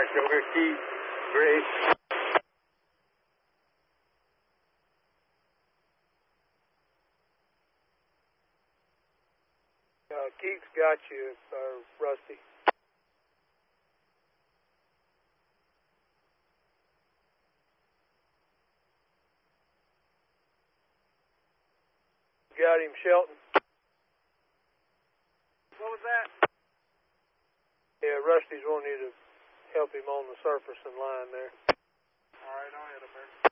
over Keith. Great. Keith's got you, Rusty. Got him, Shelton. What was that? Yeah, Rusty's wanting you to help him on the surface and line there. All right, I'll hit him there.